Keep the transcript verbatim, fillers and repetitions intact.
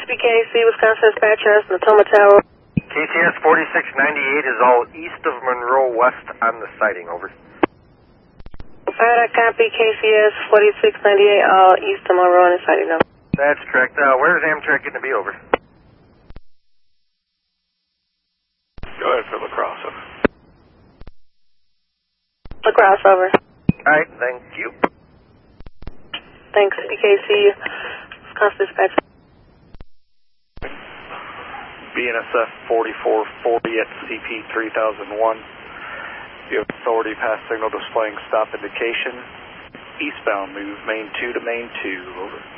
B K C, Wisconsin Dispatcher, Natoma Tower. K C S forty-six ninety-eight is all east of Monroe West on the sighting, over. Alright, I copy K C S forty-six ninety-eight, all east of Monroe on the sighting, over. That's correct. Uh, where's Amtrak going to be, over? Go ahead for La Crosse, over. La Crosse, over. Alright, thank you. Thanks, B K C, Wisconsin Dispatcher. B N S F forty-four forty at C P three thousand one. You have authority pass signal displaying stop indication. Eastbound move, main two to main two, over.